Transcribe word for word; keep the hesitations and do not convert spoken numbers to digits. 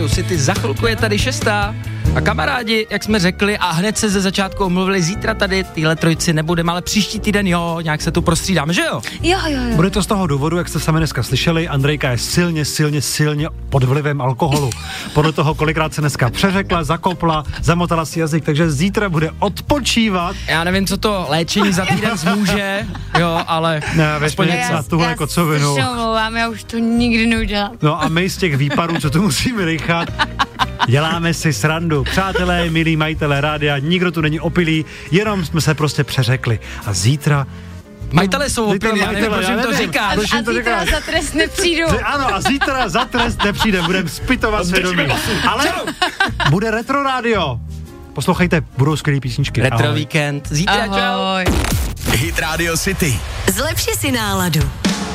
Rádiu City, za chvilku je tady šestá. A kamarádi, jak jsme řekli a hned se ze začátku omluvili, zítra tady tyhle trojci nebudeme, ale příští týden jo, nějak se tu prostřídáme, že jo? Jo, jo, jo. Bude to z toho důvodu, jak jste sami dneska slyšeli, Andrejka je silně, silně, silně pod vlivem alkoholu. Podle toho, kolikrát se dneska přeřekla, zakopla, zamotala si jazyk, takže zítra bude odpočívat. Já nevím, co to léčení za týden zmůže, jo, ale Ne, aspoň něco na tuhle kocovinu. Já se omlouvám, já už to nikdy neudělám. No a my z těch výparů, co tu musíme nechat, děláme si srandu. Přátelé, milí majitelé rádia, nikdo tu není opilý, jenom jsme se prostě přeřekli. A zítra... Majitele jsou opilí, já nevím, majitele, proč jim já to nevím. říkáš. Proč A jim to zítra říkáš? za trest nepřijdu. Ano, a zítra za trest nepřijde, budeme zpytovat svědomí. Ale bude Retro Radio. Poslouchejte, budou skvělý písničky. Retro Ahoj. víkend, zítra, čau. Ahoj. Hit Radio City. Zlepši si náladu.